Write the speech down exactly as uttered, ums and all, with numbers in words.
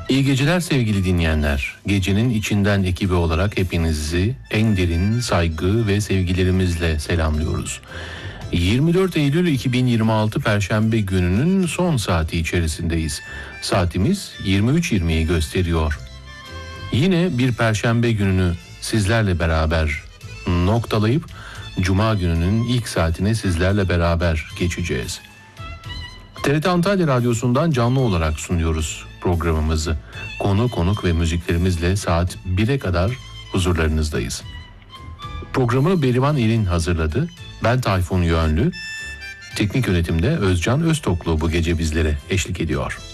İyi geceler sevgili dinleyenler. Gecenin içinden ekibi olarak hepinizi en derin saygı ve sevgilerimizle selamlıyoruz. yirmi dört Eylül iki bin yirmi altı Perşembe gününün son saati içerisindeyiz. Saatimiz yirmi üç yirmiyi gösteriyor. Yine bir Perşembe gününü sizlerle beraber noktalayıp Cuma gününün ilk saatine sizlerle beraber geçeceğiz. T R T Antalya Radyosu'ndan canlı olarak sunuyoruz programımızı. Konu, konuk ve müziklerimizle saat bire kadar huzurlarınızdayız. Programı Berivan İlin hazırladı. Ben Tayfun Yönlü. Teknik yönetimde Özcan Öztoklu bu gece bizlere eşlik ediyor.